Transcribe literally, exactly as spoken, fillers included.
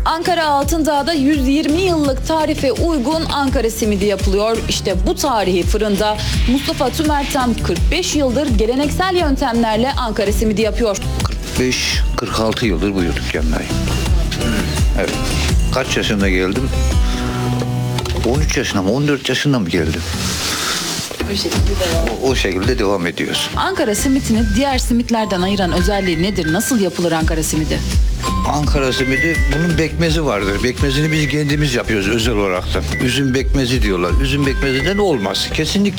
Ankara Altındağ'da yüz yirmi yıllık tarife uygun Ankara simidi yapılıyor. İşte bu tarihi fırında Mustafa Tümer tam kırk beş yıldır geleneksel yöntemlerle Ankara simidi yapıyor. kırk beş kırk altı yıldır bu dükkandayım. Evet. Kaç yaşında geldim? on üç yaşında mı on dört yaşında mı geldim? Bu şekilde devam. O, o şekilde devam ediyoruz. Ankara simitini diğer simitlerden ayıran özelliği nedir? Nasıl yapılır Ankara simidi? Ankara simidi bunun bekmezi vardır. Bekmezini biz kendimiz yapıyoruz özel olarak da. Üzüm bekmezi diyorlar. Üzüm bekmezinden olmaz. Kesinlikle